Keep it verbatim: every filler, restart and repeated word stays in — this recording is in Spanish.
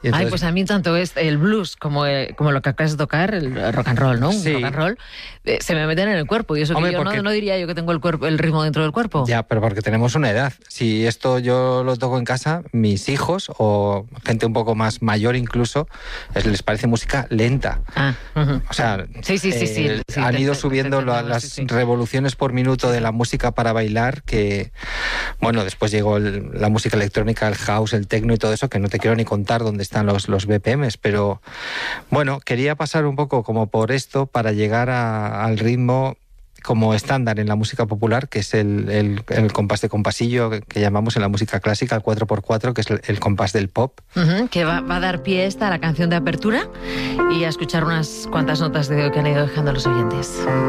Y entonces, Ay, pues a mí tanto es el blues como, el, como lo que acabas de tocar, el rock and roll, ¿no? Un Sí. rock and roll, eh, se me meten en el cuerpo. Y eso Hombre, que yo porque... no, no diría yo que tengo el cuerpo, el ritmo dentro del cuerpo. Ya, pero porque tenemos una edad. Si esto yo lo toco en casa, mis hijos o gente un poco más mayor incluso, es- les parece música lenta. Ah, uh-huh. O sea, sí, sí, sí, sí, eh, sí, han te- ido te- te- subiendo te la- entendemos, las sí, sí. revoluciones por minuto de la música para bailar, que, bueno, después llegó el- la música electrónica, el house, el techno y todo eso, que no te quiero ni contar dónde están los, los B P Ms, pero bueno, quería pasar un poco como por esto para llegar a- al ritmo como estándar en la música popular, que es el, el, el compás de compasillo que, que llamamos en la música clásica, el cuatro por cuatro, que es el, el compás del pop. Uh-huh, que va, va a dar pie esta a la canción de apertura y a escuchar unas cuantas notas de que han ido dejando los oyentes.